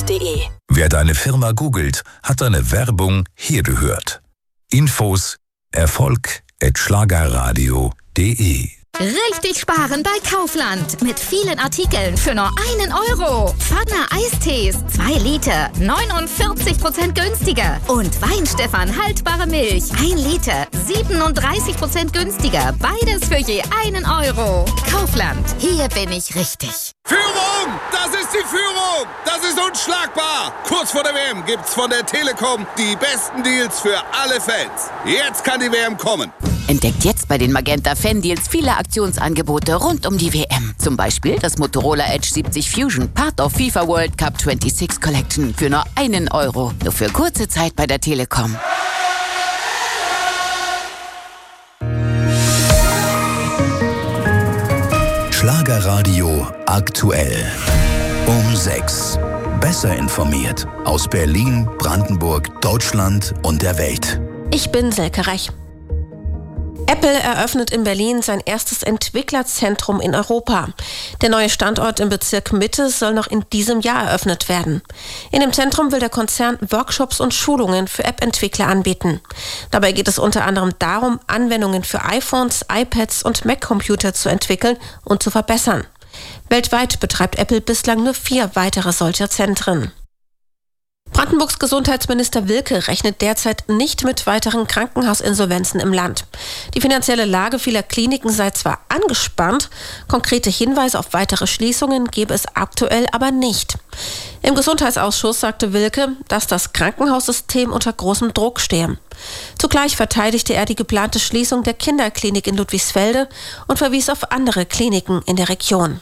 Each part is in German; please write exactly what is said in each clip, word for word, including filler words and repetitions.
punkt de. Wer deine Firma googelt, hat deine Werbung hier gehört. Infos Erfolg at schlagerradio punkt de. Richtig sparen bei Kaufland. Mit vielen Artikeln für nur einen Euro. Pfanne Eistees, zwei Liter, neunundvierzig Prozent günstiger. Und Weinstefan haltbare Milch, ein Liter, siebenunddreißig Prozent günstiger. Beides für je einen Euro. Kaufland, hier bin ich richtig. Führung! Das ist die Führung! Das ist unschlagbar! Kurz vor der W M gibt's von der Telekom die besten Deals für alle Fans. Jetzt kann die W M kommen. Entdeckt jetzt bei den Magenta Fan Deals viele Aktionsangebote rund um die W M. Zum Beispiel das Motorola Edge siebzig Fusion, Part of FIFA World Cup sechsundzwanzig Collection für nur einen Euro. Nur für kurze Zeit bei der Telekom. Schlagerradio aktuell. Um sechs. Besser informiert aus Berlin, Brandenburg, Deutschland und der Welt. Ich bin Selke Rech. Apple eröffnet in Berlin sein erstes Entwicklerzentrum in Europa. Der neue Standort im Bezirk Mitte soll noch in diesem Jahr eröffnet werden. In dem Zentrum will der Konzern Workshops und Schulungen für App-Entwickler anbieten. Dabei geht es unter anderem darum, Anwendungen für iPhones, iPads und Mac-Computer zu entwickeln und zu verbessern. Weltweit betreibt Apple bislang nur vier weitere solcher Zentren. Brandenburgs Gesundheitsminister Wilke rechnet derzeit nicht mit weiteren Krankenhausinsolvenzen im Land. Die finanzielle Lage vieler Kliniken sei zwar angespannt, konkrete Hinweise auf weitere Schließungen gebe es aktuell aber nicht. Im Gesundheitsausschuss sagte Wilke, dass das Krankenhaussystem unter großem Druck stehe. Zugleich verteidigte er die geplante Schließung der Kinderklinik in Ludwigsfelde und verwies auf andere Kliniken in der Region.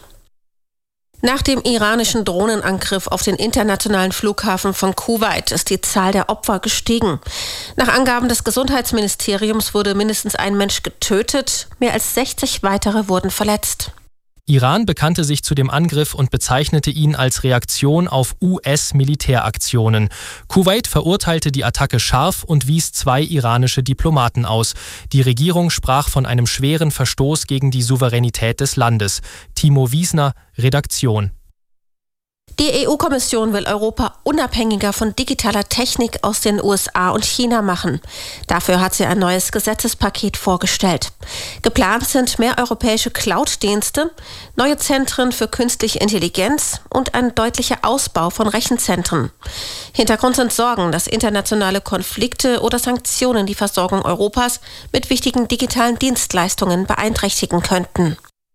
Nach dem iranischen Drohnenangriff auf den internationalen Flughafen von Kuwait ist die Zahl der Opfer gestiegen. Nach Angaben des Gesundheitsministeriums wurde mindestens ein Mensch getötet, mehr als sechzig weitere wurden verletzt. Iran bekannte sich zu dem Angriff und bezeichnete ihn als Reaktion auf U S-Militäraktionen. Kuwait verurteilte die Attacke scharf und wies zwei iranische Diplomaten aus. Die Regierung sprach von einem schweren Verstoß gegen die Souveränität des Landes. Timo Wiesner, Redaktion. Die E U-Kommission will Europa unabhängiger von digitaler Technik aus den U S A und China machen. Dafür hat sie ein neues Gesetzespaket vorgestellt. Geplant sind mehr europäische Cloud-Dienste, neue Zentren für künstliche Intelligenz und ein deutlicher Ausbau von Rechenzentren. Hintergrund sind Sorgen, dass internationale Konflikte oder Sanktionen die Versorgung Europas mit wichtigen digitalen Dienstleistungen beeinträchtigen könnten.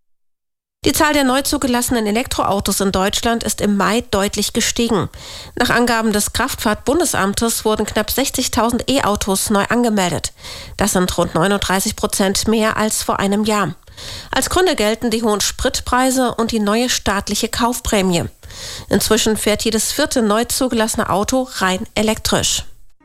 Die Zahl der neu zugelassenen Elektroautos in Deutschland ist im Mai deutlich gestiegen. Nach Angaben des Kraftfahrtbundesamtes wurden knapp sechzigtausend E-Autos neu angemeldet. Das sind rund neununddreißig Prozent mehr als vor einem Jahr. Als Gründe gelten die hohen Spritpreise und die neue staatliche Kaufprämie. Inzwischen fährt jedes vierte neu zugelassene Auto rein elektrisch.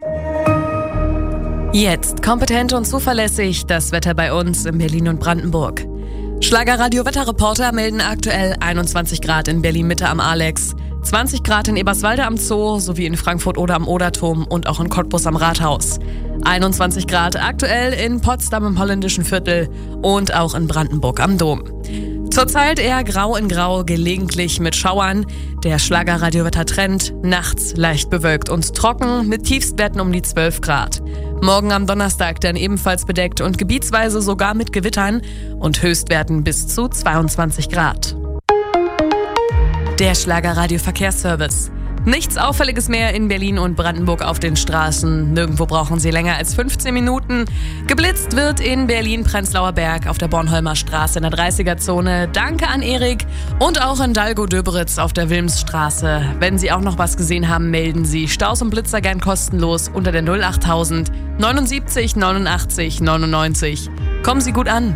Jetzt kompetent und zuverlässig das Wetter bei uns in Berlin und Brandenburg. Schlagerradio-Wetterreporter melden aktuell einundzwanzig Grad in Berlin-Mitte am Alex, zwanzig Grad in Eberswalde am Zoo sowie in Frankfurt oder am Oderturm und auch in Cottbus am Rathaus. einundzwanzig Grad aktuell in Potsdam im Holländischen Viertel und auch in Brandenburg am Dom. Zurzeit eher grau in grau, gelegentlich mit Schauern. Der Schlagerradio-Wettertrend, nachts leicht bewölkt und trocken mit Tiefstwerten um die zwölf Grad. Morgen am Donnerstag dann ebenfalls bedeckt und gebietsweise sogar mit Gewittern und Höchstwerten bis zu zweiundzwanzig Grad. Der Schlagerradio-Verkehrsservice. Nichts Auffälliges mehr in Berlin und Brandenburg auf den Straßen. Nirgendwo brauchen Sie länger als fünfzehn Minuten. Geblitzt wird in Berlin-Prenzlauer Berg auf der Bornholmer Straße in der dreißiger-Zone. Danke an Erik. Und auch in Dalgo-Döberitz auf der Wilmsstraße. Wenn Sie auch noch was gesehen haben, melden Sie Staus und Blitzer gern kostenlos unter der null achttausend neunundsiebzig neunundachtzig neunundneunzig. Kommen Sie gut an.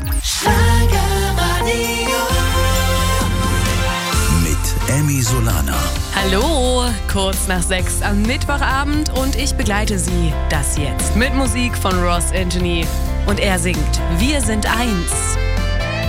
Emmy Solana. Hallo, kurz nach sechs am Mittwochabend und ich begleite Sie das jetzt mit Musik von Ross Anthony und er singt Wir sind eins.